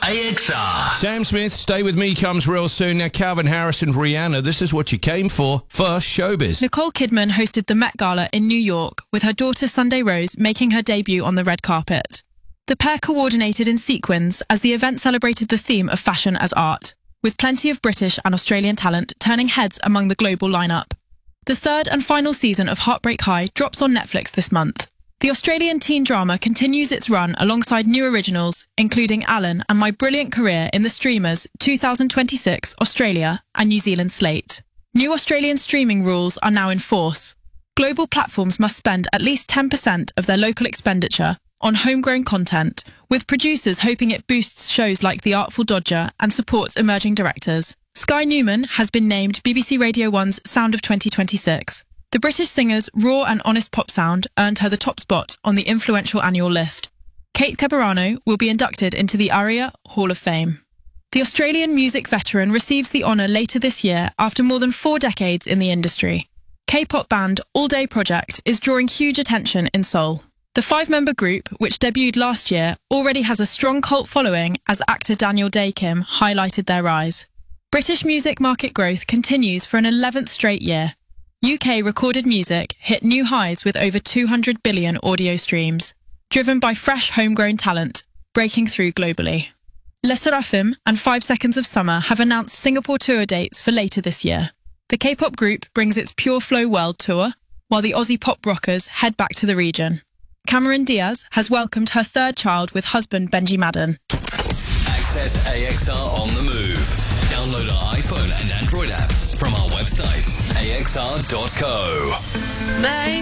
AXR. Sam Smith, Stay With Me comes real soon. Now, Calvin Harris and Rihanna, this is what you came for. First, showbiz. Nicole Kidman hosted the Met Gala in New York, with her daughter Sunday Rose making her debut on the red carpet. The pair coordinated in sequins as the event celebrated the theme of fashion as art, with plenty of British and Australian talent turning heads among the global lineup. The third and final season of Heartbreak High drops on Netflix this month. The Australian teen drama continues its run alongside new originals, including Alan and My Brilliant Career in the Streamers 2026 Australia and New Zealand slate. New Australian streaming rules are now in force. Global platforms must spend at least 10% of their local expenditure on homegrown content, with producers hoping it boosts shows like The Artful Dodger and supports emerging directors. Sky Newman has been named BBC Radio 1's Sound of 2026. The British singer's raw and honest pop sound earned her the top spot on the influential annual list. Kate Ceberano will be inducted into the ARIA Hall of Fame. The Australian music veteran receives the honour later this year after more than 4 decades in the industry. K-pop band All Day Project is drawing huge attention in Seoul. The 5-member group, which debuted last year, already has a strong cult following as actor Daniel Day-Kim highlighted their rise. British music market growth continues for an 11th straight year. UK recorded music hit new highs with over 200 billion audio streams, driven by fresh homegrown talent, breaking through globally. Le Sserafim and 5 Seconds of Summer have announced Singapore tour dates for later this year. The K-pop group brings its Pure Flow World Tour, while the Aussie pop rockers head back to the region. Cameron Diaz has welcomed her 3rd child with husband Benji Madden. Access AXR on the move. Download our iPhone and Android apps from our website, axr.co.